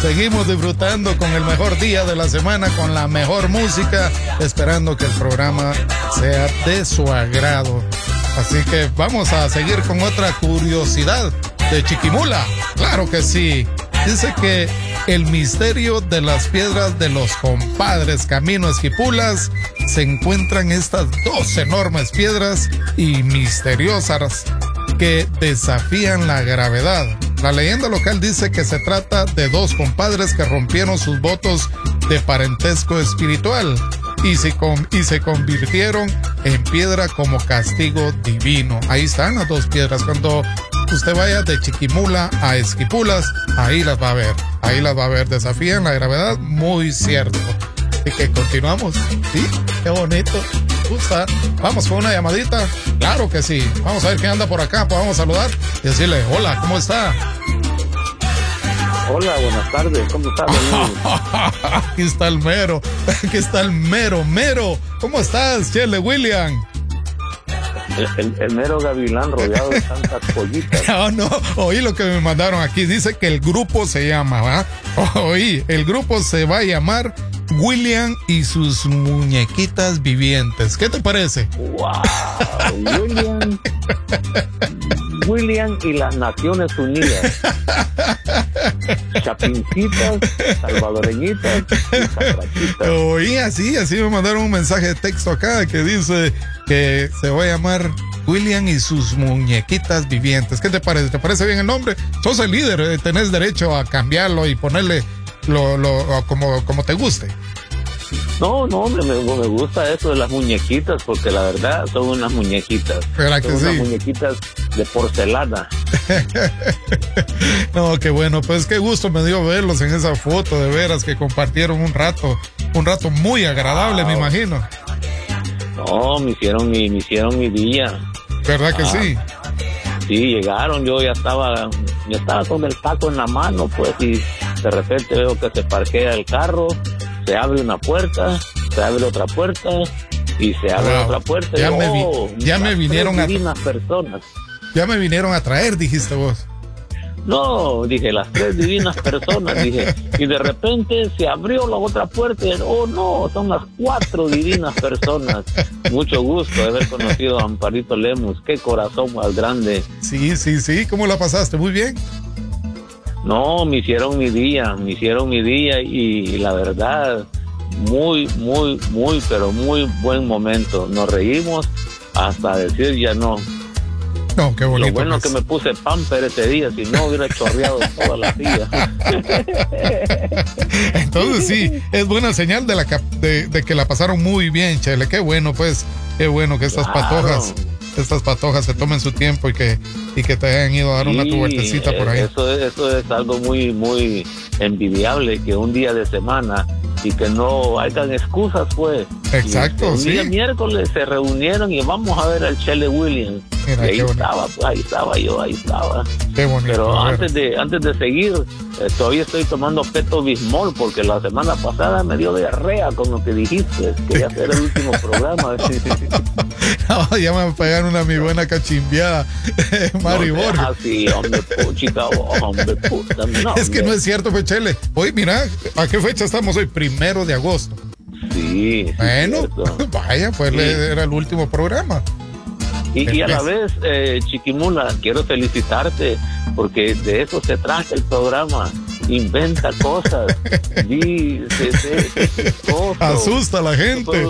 Seguimos disfrutando con el mejor día de la semana, con la mejor música, esperando que el programa sea de su agrado. Así que vamos a seguir con otra curiosidad de Chiquimula. Claro que sí. Dice que el misterio de las piedras de los compadres Camino Esquipulas se encuentran estas dos enormes piedras y misteriosas que desafían la gravedad. La leyenda local dice que se trata de dos compadres que rompieron sus votos de parentesco espiritual y se convirtieron en piedra como castigo divino. Ahí están las dos piedras. Cuando usted vaya de Chiquimula a Esquipulas, ahí las va a ver. Ahí las va a ver. Desafían la gravedad, muy cierto. Así que continuamos. Sí, qué bonito. Gusta. Vamos con una llamadita. Claro que sí. Vamos a ver quién anda por acá. Pues vamos a saludar y decirle, hola, ¿cómo está? Hola, buenas tardes. ¿Cómo está? Aquí está el mero. Aquí está el mero. ¿Cómo estás, Chele William? El mero gavilán rodeado de tantas pollitas. No, oí lo que me mandaron aquí. Dice que el grupo se llama, ¿va? Oí, el grupo se va a llamar William y sus muñequitas vivientes. ¿Qué te parece? ¡Wow! William y las Naciones Unidas. Chapincitas, salvadoreñitas y zaprachitas. Oí, así me mandaron un mensaje de texto acá que dice que se va a llamar William y sus muñequitas vivientes. ¿Qué te parece? ¿Te parece bien el nombre? Sos el líder, tenés derecho a cambiarlo y ponerle como te guste. No, me gusta eso de las muñequitas, porque la verdad son unas muñequitas. ¿Verdad que son unas sí? Muñequitas de porcelana. No, qué bueno, pues qué gusto me dio verlos en esa foto, de veras que compartieron un rato muy agradable, me imagino. No, me hicieron mi día. ¿Verdad que sí? Sí, llegaron, yo ya estaba con el taco en la mano, pues, y de repente veo que se parquea el carro, se abre una puerta, se abre otra puerta y se abre otra puerta. Ya me vinieron personas. Ya me vinieron a traer, dijiste vos. No, dije, las tres divinas personas, dije, y de repente se abrió la otra puerta y, oh no, son las cuatro divinas personas. Mucho gusto de haber conocido a Amparito Lemus, qué corazón más grande. Sí, ¿cómo la pasaste? ¿Muy bien? No, me hicieron mi día y la verdad, muy, pero muy buen momento. Nos reímos hasta decir ya no. No, qué bonito. Lo bueno pues. que me puse pamper ese día, si no hubiera chorreado toda la silla. Entonces sí, es buena señal de que la pasaron muy bien, Chele. Qué bueno, pues, qué bueno que estas patojas se tomen su tiempo y que te hayan ido a dar una tu vueltecita por ahí. Eso es algo muy, muy envidiable, que un día de semana y que no hayan excusas, pues. Exacto, un día miércoles se reunieron y vamos a ver al Chele Williams. Mira, y ahí estaba yo. Qué bonito. Pero antes de seguir, todavía estoy tomando Peto Bismol, porque la semana pasada me dio diarrea con lo que dijiste. Quería hacer el último programa. No, ya me pegaron una mi buena cachimbiada, Mari Borges. Así, hombre, puchica, hombre, puta. No, es que no es cierto, pues, Chele. Hoy, mira, ¿a qué fecha estamos hoy? 1 de agosto. Sí. Bueno, vaya, pues sí. Era el último programa. Y a la vez, Chiquimula, quiero felicitarte, porque de eso se trata el programa. Inventa cosas, dice cosas. Asusta a la gente.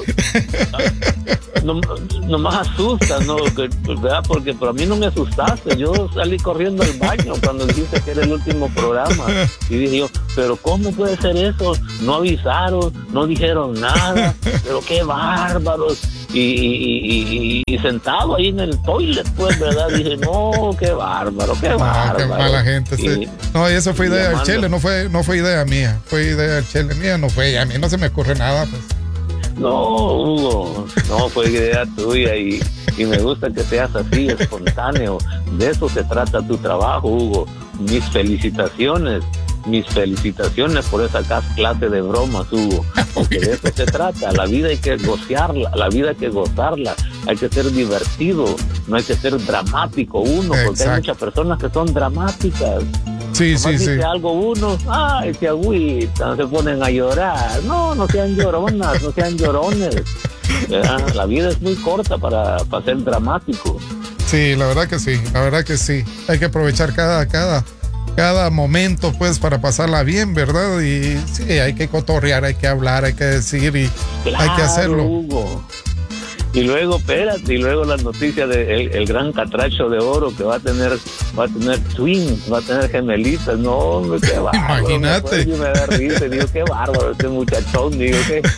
No más asusta, ¿no? ¿Verdad? Porque a mí no me asustaste. Yo salí corriendo al baño cuando dijiste que era el último programa. Y dije yo, ¿pero cómo puede ser eso? No avisaron, no dijeron nada, pero qué bárbaros. Y sentado ahí en el toilet, pues, ¿verdad? Dije, no, qué bárbaro. Qué mala gente. Sí. No, y eso fue idea del Chele, no fue idea mía. Fue idea del Chele mía, no fue. A mí no se me ocurre nada, pues. No, Hugo, no fue idea tuya y me gusta que seas así, espontáneo. De eso se trata tu trabajo, Hugo. Mis felicitaciones por esa clase de bromas, Hugo. Porque de eso se trata. La vida hay que gozarla, hay que ser divertido, no hay que ser dramático porque hay muchas personas que son dramáticas. Sí, sí, dice sí. algo uno, ay, se agüitan, se ponen a llorar. No sean lloronas, no sean llorones. La vida es muy corta para ser dramático. Sí, la verdad que sí, la verdad que sí. Hay que aprovechar cada momento, pues, para pasarla bien, ¿verdad? Y sí, hay que cotorrear, hay que hablar, hay que decir y claro, hay que hacerlo. Hugo. Y luego, espérate, y luego las noticias de el gran catracho de oro que va a tener twins, va a tener gemelitas. No, hombre, qué bárbaro. Imagínate. Yo me da risa y digo, qué bárbaro este muchachón. Digo,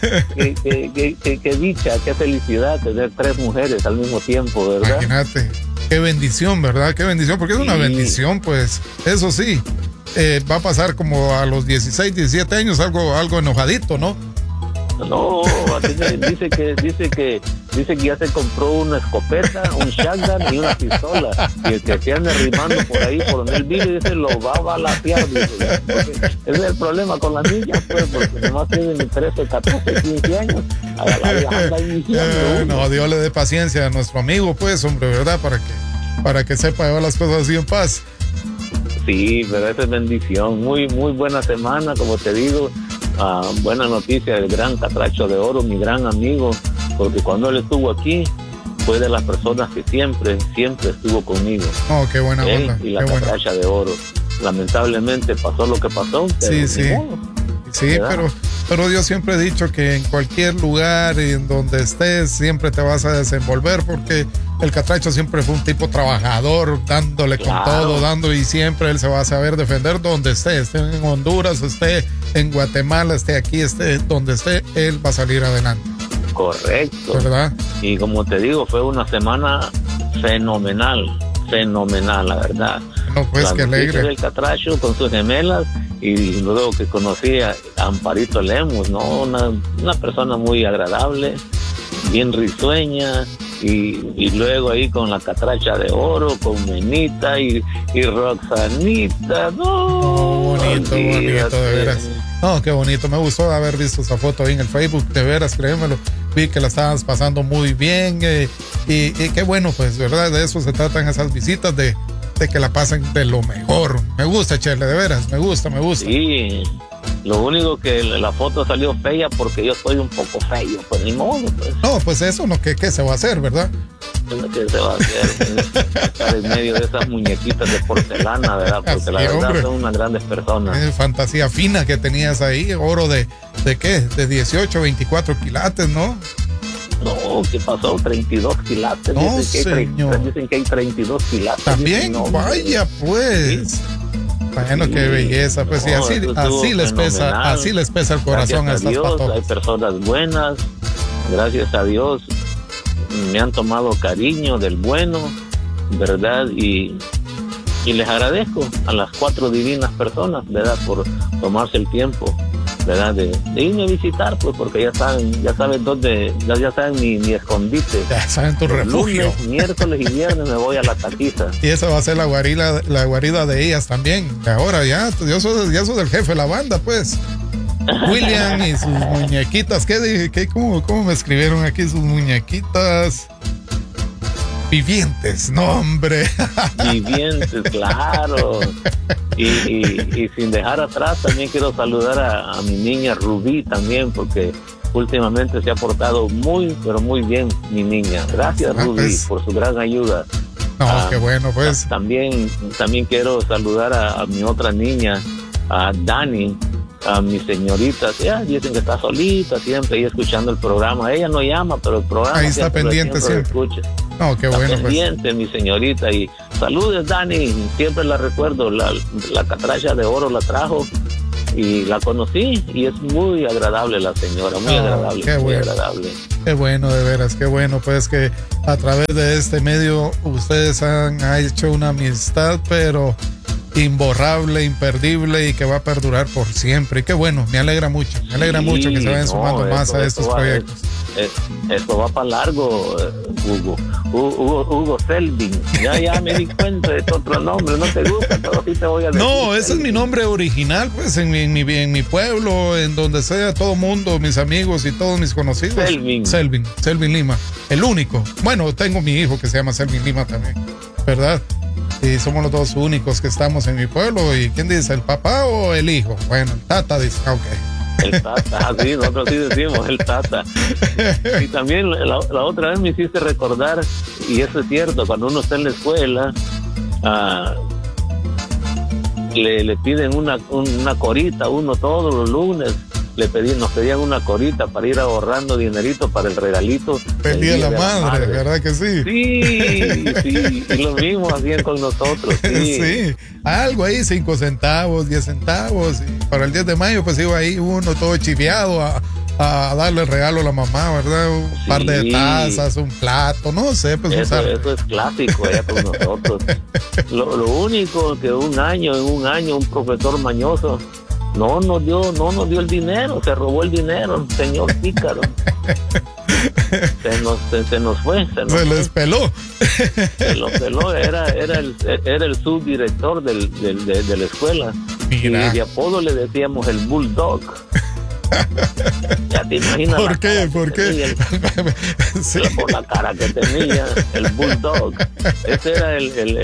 qué dicha, qué felicidad tener 3 mujeres al mismo tiempo, ¿verdad? Imagínate. Qué bendición, ¿verdad? Qué bendición, porque es una bendición, pues. Eso sí, va a pasar como a los 16, 17 años, algo enojadito, ¿no? No, dice que ya se compró una escopeta, un shotgun y una pistola. Y el que se ande rimando por ahí, por donde él vive, dice, lo va a balacear. Dice, ese es el problema con las niñas, pues, porque nomás tienen 13, 14, 15 años. Anda iniciando. No, Dios le dé paciencia a nuestro amigo, pues, hombre, ¿verdad? Para que sepa llevar las cosas así en paz. Sí, pero esa es bendición. Muy, muy buena semana, como te digo. Buena noticia del gran catracho de oro, mi gran amigo, porque cuando él estuvo aquí fue de las personas que siempre estuvo conmigo. Oh, qué buena él onda. Y la catracha de oro. Lamentablemente pasó lo que pasó, pero sí. Sí, pero yo siempre he dicho que en cualquier lugar en donde estés siempre te vas a desenvolver, porque el catracho siempre fue un tipo trabajador, dándole con todo, y siempre él se va a saber defender donde esté en Honduras, esté en Guatemala, esté aquí, esté donde esté, él va a salir adelante. Correcto. ¿Verdad? Y como te digo, fue una semana fenomenal, la verdad. No, pues qué alegre. El catracho con sus gemelas, y luego que conocí a Amparito Lemos, ¿no? Una persona muy agradable, bien risueña, y luego ahí con la catracha de oro, con Menita y Roxanita, no. Bonito, de veras. No, qué bonito, me gustó haber visto esa foto ahí en el Facebook, de veras, créemelo, vi que la estabas pasando muy bien, y qué bueno, pues, ¿verdad? De eso se tratan esas visitas, de que la pasen de lo mejor. Me gusta, Chele, de veras, me gusta. Sí, lo único que la foto salió fea porque yo soy un poco feo, pues ni modo, pues. No, pues eso, no, ¿qué se va a hacer, verdad? ¿Qué se va a hacer? Estar en medio de esas muñequitas de porcelana, ¿verdad? Porque así, la verdad, hombre, son unas grandes personas. Fantasía fina que tenías ahí, oro ¿de qué? De 18, 24 quilates, ¿no? No, ¿qué pasó? 32 quilates. No, dicen que hay 32 quilates. También, no, vaya, pues. ¿Sí? Bueno, qué belleza, pues, no, así les pesa el corazón a estas patojas. Hay personas buenas, gracias a Dios, me han tomado cariño del bueno, ¿verdad? Y les agradezco a las 4 divinas personas, ¿verdad? Por tomarse el tiempo, ¿verdad? De irme a visitar, pues, porque ya saben dónde, ya saben mi escondite. Ya saben tu refugio. Lunes, miércoles y viernes me voy a la taquiza. Y esa va a ser la guarida de ellas también. Ahora ya soy el jefe de la banda, pues. William y sus muñequitas. ¿Cómo me escribieron aquí sus muñequitas? Vivientes, no, hombre. Vivientes, claro. Y sin dejar atrás, también quiero saludar a mi niña Rubí también, porque últimamente se ha portado muy, pero muy bien mi niña. Gracias, Rubí, pues, por su gran ayuda. No, qué bueno, pues. También quiero saludar a mi otra niña, a Dani, a mi señorita. Ya dicen que está solita siempre ahí escuchando el programa. Ella no llama, pero el programa ahí está pendiente siempre. Escucha. No, qué está bueno, pendiente, pues. Mi señorita. Y saludes, Dani, siempre la recuerdo. La catracha de oro la trajo y la conocí, y es muy agradable la señora, muy agradable. Qué muy bueno. Agradable. Qué bueno, de veras, qué bueno, pues, que a través de este medio ustedes han hecho una amistad, pero imborrable, imperdible, y que va a perdurar por siempre. Y qué bueno, me alegra mucho que se vayan sumando más a estos proyectos. Esto va para largo, Hugo Selvin. Ya me di cuenta de tu otro nombre, no te gusta, pero sí te voy a decir. No, ese es mi nombre original, pues, en mi pueblo, en donde sea, todo mundo, mis amigos y todos mis conocidos. Selvin Lima, el único. Bueno, tengo mi hijo que se llama Selvin Lima también, ¿verdad? Y somos los dos únicos que estamos en mi pueblo. ¿Y quién dice, el papá o el hijo? Bueno, el tata dice, ok. El tata, sí, nosotros sí decimos, el tata. Y también la otra vez me hiciste recordar, y eso es cierto, cuando uno está en la escuela, le piden una corita a uno todos los lunes. Nos pedían una corita para ir ahorrando dinerito para el regalito. El día de la madre, ¿verdad que sí? Sí, y lo mismo hacían con nosotros. Sí, sí, algo ahí, 5 centavos, 10 centavos. Y para el 10 de mayo, pues iba ahí uno todo chiviado a darle el regalo a la mamá, ¿verdad? Un par de tazas, un plato, no sé. Pues eso es clásico allá con nosotros. Lo único que en un año un profesor mañoso no nos dio el dinero, se robó el dinero, señor pícaro. Se nos fue. Se les peló. Se lo peló, era el subdirector de la escuela. Mira. Y de apodo le decíamos el Bulldog. Ya te imaginas. ¿Por qué? Sí. Por la cara que tenía, el Bulldog. Ese era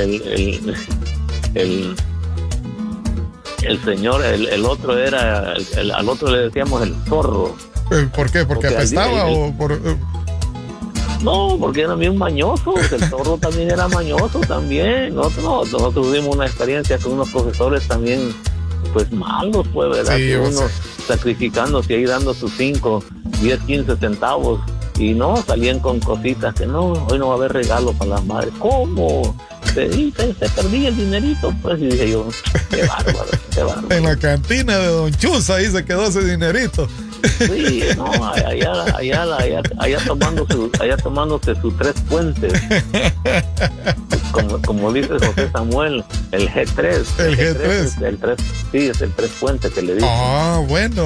el señor, el otro era, al otro le decíamos el zorro. ¿Por qué? ¿Porque apestaba o por...? No, porque era bien mañoso, el zorro también era mañoso también. Nosotros tuvimos una experiencia con unos profesores también, pues malos, pues, ¿verdad? Sí, que uno sacrificándose ahí dando sus 5, 10, 15 centavos y no, salían con cositas que no, hoy no va a haber regalo para las madres. ¿Cómo? Se perdía el dinerito, pues, y dije yo, qué bárbaro. En la cantina de Don Chuza ahí se quedó ese dinerito. Sí, no, allá tomándose sus 3 puentes. Como dice José Samuel, el G3. El G3. El 3, sí, es el 3 puentes que le dice. Ah, bueno.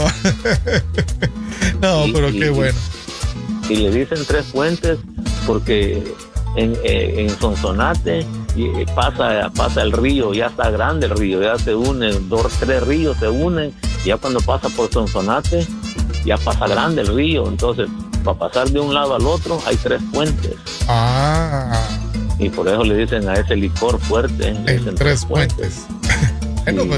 No, pero qué bueno. Y le dicen 3 puentes porque en Sonsonate pasa el río, ya está grande el río, ya se unen, 2, 3 ríos se unen, y ya cuando pasa por Sonsonate, ya pasa grande el río, entonces para pasar de un lado al otro hay 3 puentes. Y por eso le dicen a ese licor fuerte, el 3 puentes. Bueno, sí.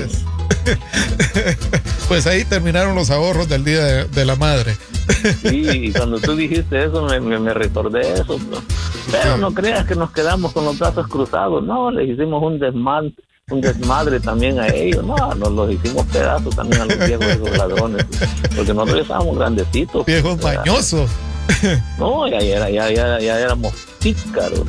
Pues ahí terminaron los ahorros del Día de la Madre. Sí, y cuando tú dijiste eso me recordé eso, pero no creas que nos quedamos con los brazos cruzados, no, les hicimos un desmadre también a ellos, no, nos los hicimos pedazos también a los viejos esos ladrones, porque nosotros estábamos grandecitos. Viejos mañosos. No, ya éramos pícaros.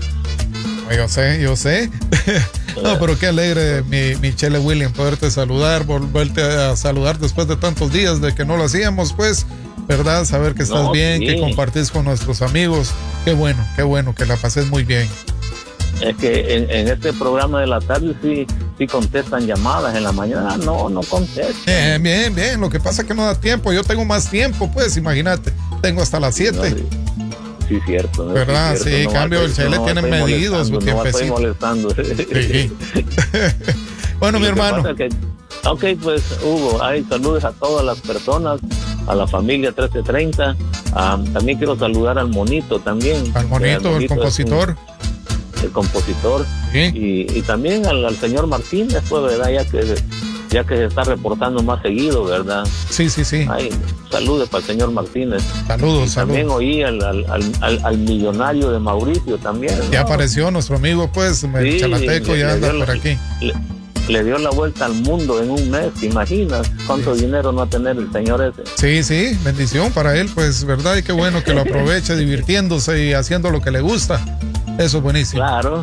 Yo sé. No, pero qué alegre, mi Chele William, poderte saludar, volverte a saludar después de tantos días de que no lo hacíamos, pues, ¿verdad? Saber que estás bien, sí, que compartís con nuestros amigos. Qué bueno, que la pases muy bien. Es que en este programa de la tarde sí contestan llamadas, en la mañana no contestan. Bien, lo que pasa es que no da tiempo, yo tengo más tiempo, pues, imagínate, tengo hasta las 7. Sí, cierto. ¿no? ¿Verdad? Sí, cierto. En cambio el Chele tiene medido su tiempecito. No estoy molestando. Sí. Bueno, mi hermano. Ok, pues, Hugo, saludos a todas las personas, a la familia 1330. También quiero saludar al Monito también. Al Monito, el compositor. El compositor. ¿Sí? Y también al señor Martínez, pues, ¿verdad? Ya que se está reportando más seguido, ¿verdad? Sí. Saludos para el señor Martínez. Saludos. También oí al millonario de Mauricio también, ¿no? Ya apareció nuestro amigo, pues, el Chalateco ya anda por aquí. Le dio la vuelta al mundo en un mes, ¿te imaginas? ¿Cuánto dinero no va a tener el señor ese? Sí, bendición para él, pues, ¿verdad? Y qué bueno que lo aproveche divirtiéndose y haciendo lo que le gusta. Eso es buenísimo. Claro.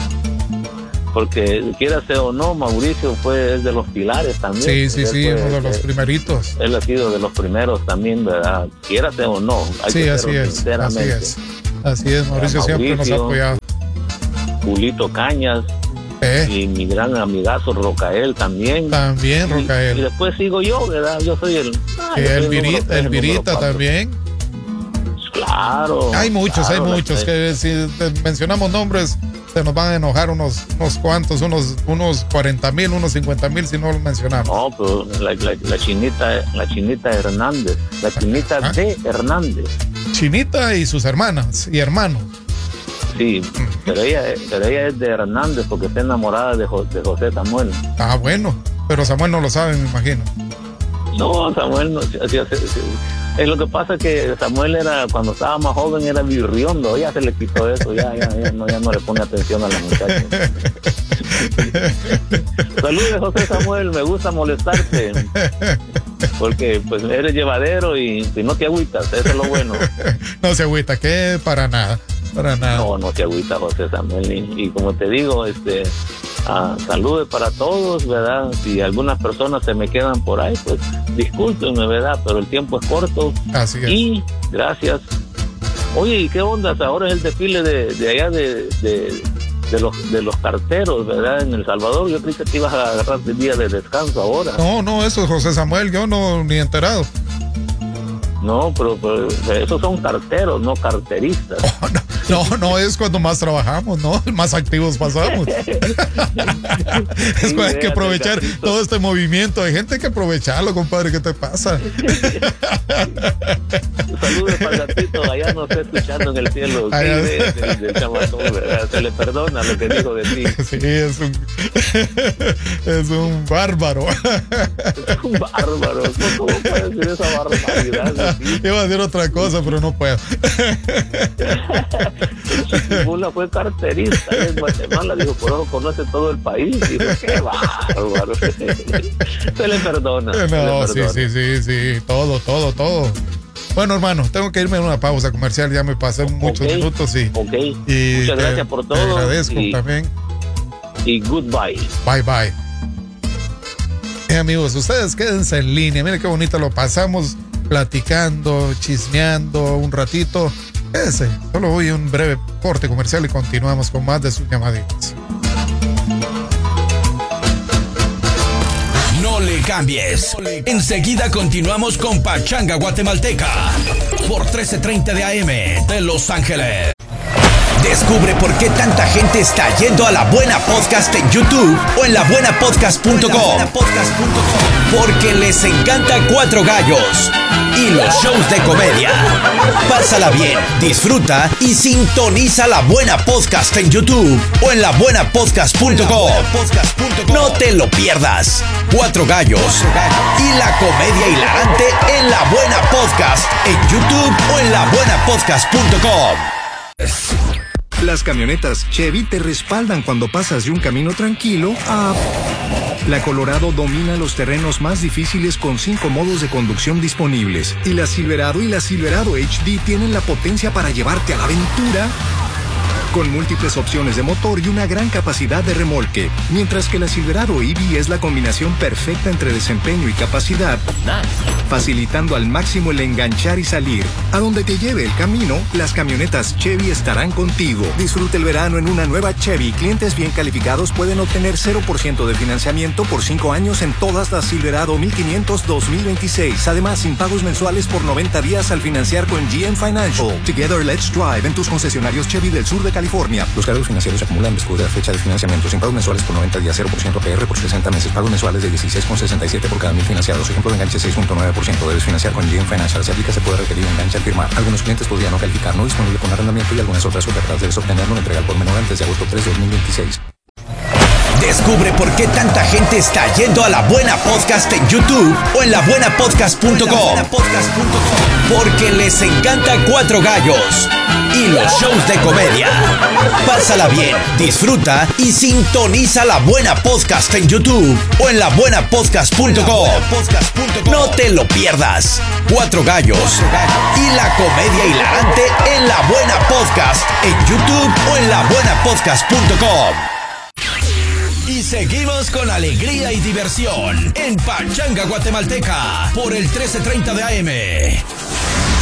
Porque quiera ser o no, Mauricio es de los pilares también. Sí, uno de los primeritos. Él ha sido de los primeros también, ¿verdad? Quiera ser o no. Así es, Mauricio siempre nos ha apoyado. Julito Cañas. Y mi gran amigazo Rocael también. Rocael. Y después sigo yo, ¿verdad? Yo soy el Virita también. Claro. Hay muchos, que si mencionamos nombres se nos van a enojar unos cuantos, unos 40,000, unos 50,000 si no los mencionamos. No, pero la chinita Hernández, de Hernández. Chinita y sus hermanas y hermanos. Sí, pero ella es de Hernández porque está enamorada de José Samuel. Ah, bueno, pero Samuel no lo sabe, me imagino. No, Samuel no. Lo que pasa es que Samuel cuando estaba más joven era virriondo, ya se le quitó eso, ya no le pone atención a la muchacha. Saludos, José Samuel, me gusta molestarte porque pues eres llevadero y no te agüitas, eso es lo bueno. No se agüita, que para nada. No te agüita, José Samuel, y como te digo, saludos para todos, ¿verdad? Si algunas personas se me quedan por ahí, pues discúlpenme, ¿verdad? Pero el tiempo es corto. Así es. Y gracias. Oye, ¿y qué onda? Ahora es el desfile de allá de los carteros, ¿verdad? En El Salvador. Yo creí que te ibas a agarrar el día de descanso ahora. No, eso es José Samuel, yo no ni enterado. No, pero esos son carteros, no carteristas. No, es cuando más trabajamos, ¿no? Más activos pasamos. Es cuando hay que aprovechar todo este movimiento. Hay gente que aprovecharlo, compadre. ¿Qué te pasa? Saludos para el gatito, allá no está escuchando en el cielo. Del chamacón, ¿verdad? Se le perdona lo que dijo de ti. Sí, es un bárbaro. Es un bárbaro. ¿Cómo puede decir esa barbaridad? Iba a decir otra cosa, pero no puedo. Chiquimula fue carterista en Guatemala, dijo, por eso conoce todo el país. Dijo, qué bárbaro. Se le perdona. No, sí, todo. Bueno, hermano, tengo que irme a una pausa comercial, ya me pasé muchos minutos y muchas gracias por todo. Te agradezco también. Y goodbye. Bye. Amigos, ustedes quédense en línea. Miren qué bonito lo pasamos platicando, chismeando un ratito. Quédense, solo voy a un breve corte comercial y continuamos con más de sus llamaditas. No le cambies. Enseguida continuamos con Pachanga Guatemalteca por 1330 de AM de Los Ángeles. Descubre por qué tanta gente está yendo a La Buena Podcast en YouTube o en labuenapodcast.com. Porque les encanta Cuatro Gallos y los shows de comedia. Pásala bien, disfruta y sintoniza La Buena Podcast en YouTube o en labuenapodcast.com. No te lo pierdas. Cuatro Gallos y la comedia hilarante en La Buena Podcast en YouTube o en labuenapodcast.com. Las camionetas Chevy te respaldan cuando pasas de un camino tranquilo a... La Colorado domina los terrenos más difíciles con 5 modos de conducción disponibles. Y la Silverado y la Silverado HD tienen la potencia para llevarte a la aventura con múltiples opciones de motor y una gran capacidad de remolque. Mientras que la Silverado EV es la combinación perfecta entre desempeño y capacidad, facilitando al máximo el enganchar y salir. A donde te lleve el camino, las camionetas Chevy estarán contigo. Disfruta el verano en una nueva Chevy. Clientes bien calificados pueden obtener 0% de financiamiento por 5 años en todas las Silverado 1500 2026. Además, sin pagos mensuales por 90 días al financiar con GM Financial. Together, let's drive en tus concesionarios Chevy del sur de California. Los cargos financieros se acumulan después de la fecha de financiamiento. Sin pagos mensuales por 90 días, 0% APR por 60 meses. Pagos mensuales de 16,67 por cada 1000 financiados. Ejemplo de enganche 6.9%. Debes financiar con GM Financial. Si aplica, se puede requerir enganche al firmar. Algunos clientes podrían no calificar. No disponible con arrendamiento y algunas otras ofertas. Debes obtenerlo en entrega por menor antes de agosto 3 de 2026. Descubre por qué tanta gente está yendo a La Buena Podcast en YouTube o en labuenapodcast.com. Porque les encanta Cuatro Gallos y los shows de comedia. Pásala bien, disfruta y sintoniza La Buena Podcast en YouTube o en labuenapodcast.com. No te lo pierdas. Cuatro Gallos y la comedia hilarante en La Buena Podcast en YouTube o en labuenapodcast.com. Y seguimos con alegría y diversión en Pachanga Guatemalteca por el 1330 de AM.